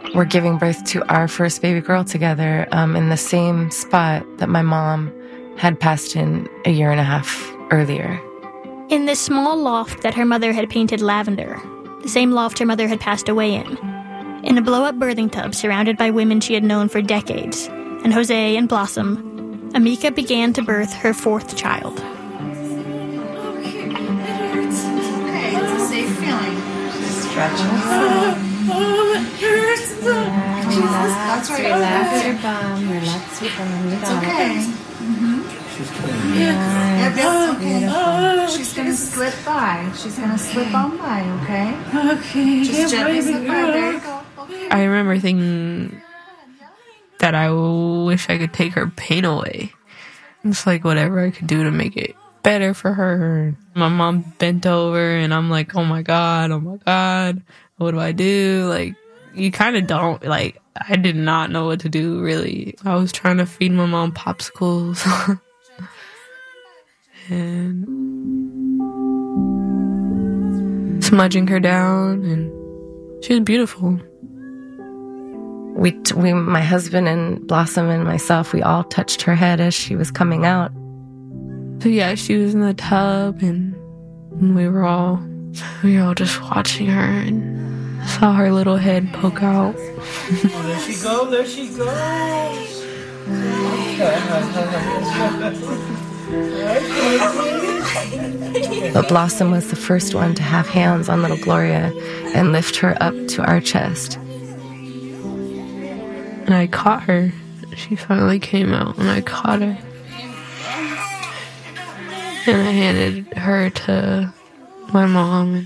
were giving birth to our first baby girl together in the same spot that my mom had passed in a year and a half earlier. In this small loft that her mother had painted lavender, the same loft her mother had passed away in a blow-up birthing tub surrounded by women she had known for decades, and Jose and Blossom, Amika began to birth her fourth child. Okay, it hurts. Okay, it's a safe feeling. Just stretch it. It hurts. Jesus, that's right. Relax your bum. Relax your bum. It's okay. Yep, okay. She's gonna slip by. She's gonna slip on by, okay? Okay. Just gently slip by. There you go. Okay. I remember thinking that I wish I could take her pain away. It's like whatever I could do to make it better for her. My mom bent over and I'm like, oh my God, what do I do? Like, you kind of don't, like, I did not know what to do, really. I was trying to feed my mom popsicles. And smudging her down, and she was beautiful. We, my husband and Blossom and myself, we all touched her head as she was coming out. So yeah, she was in the tub, and we were all just watching her and saw her little head poke out. Oh, there she goes. But Blossom was the first one to have hands on little Gloria and lift her up to our chest. And I caught her. She finally came out, and I caught her. And I handed her to my mom.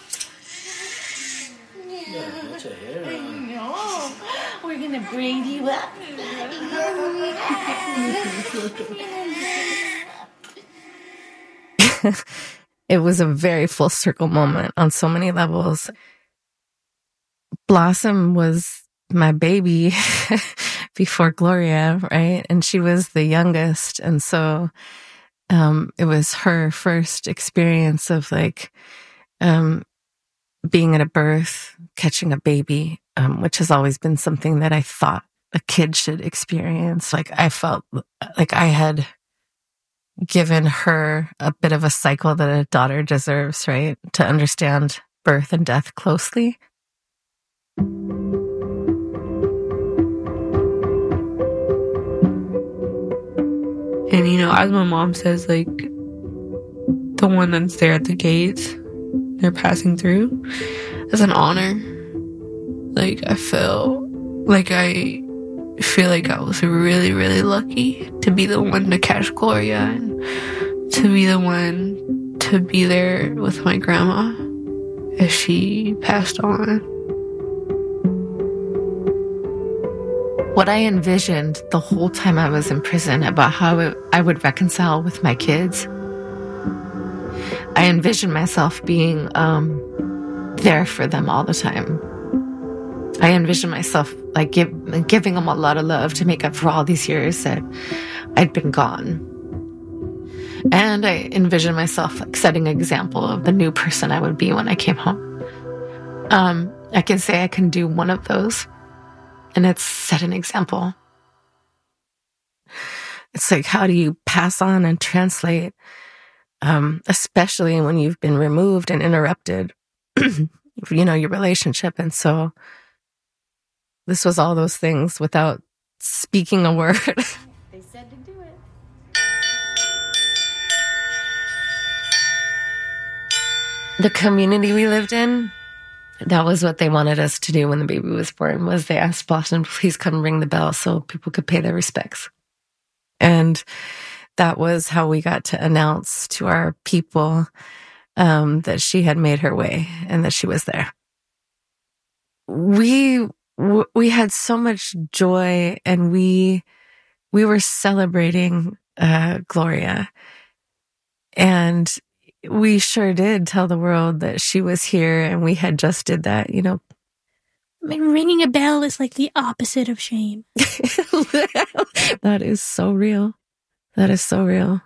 We're gonna bring you up. It was a very full circle moment on so many levels. Blossom was my baby before Gloria, right? And she was the youngest. And so it was her first experience of like being at a birth, catching a baby, which has always been something that I thought a kid should experience. Like I felt like I had given her a bit of a cycle that a daughter deserves, right? To understand birth and death closely. And, you know, as my mom says, like, the one that's there at the gates, they're passing through, is an honor. Like, I feel like I was really, really lucky to be the one to catch Gloria and to be the one to be there with my grandma as she passed on. What I envisioned the whole time I was in prison about how I would reconcile with my kids, I envisioned myself being there for them all the time. I envisioned myself like giving them a lot of love to make up for all these years that I'd been gone. And I envisioned myself like setting an example of the new person I would be when I came home. I can say I can do one of those, and it's set an example. It's like, how do you pass on and translate, especially when you've been removed and interrupted, you know, your relationship. And so this was all those things without speaking a word. They said to do it. The community we lived in, that was what they wanted us to do when the baby was born, was they asked Blossom, please come ring the bell so people could pay their respects. And that was how we got to announce to our people that she had made her way and that she was there. We had so much joy, and we were celebrating Gloria. And we sure did tell the world that she was here, and we had just did that, you know. I mean, ringing a bell is like the opposite of shame. That is so real. That is so real.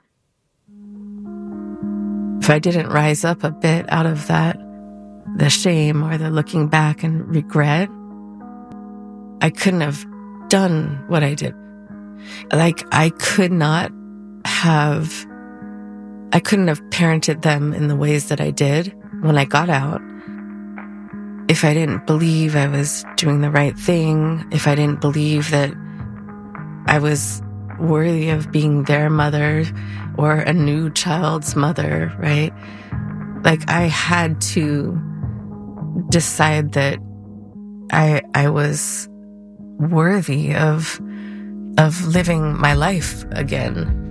If I didn't rise up a bit out of that, the shame or the looking back and regret, I couldn't have done what I did. Like, I couldn't have parented them in the ways that I did when I got out if I didn't believe I was doing the right thing, if I didn't believe that I was worthy of being their mother or a new child's mother, right? Like, I had to decide that I was worthy of living my life again.